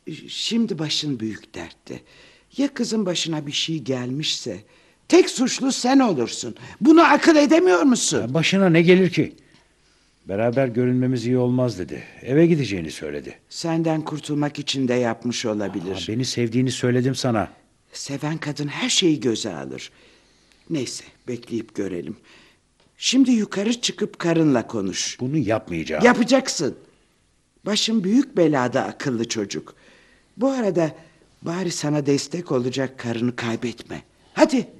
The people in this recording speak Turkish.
Şimdi başın büyük dertte. Ya kızın başına bir şey gelmişse? Tek suçlu sen olursun. Bunu akıl edemiyor musun? Ya başına ne gelir ki? Beraber görünmemiz iyi olmaz dedi. Eve gideceğini söyledi. Senden kurtulmak için de yapmış olabilir. Beni sevdiğini söyledim sana. Seven kadın her şeyi göze alır. Neyse, bekleyip görelim. Şimdi yukarı çıkıp karınla konuş. Bunu yapmayacağım. Yapacaksın. Başın büyük belada akıllı çocuk. Bu arada bari sana destek olacak karını kaybetme. Hadi.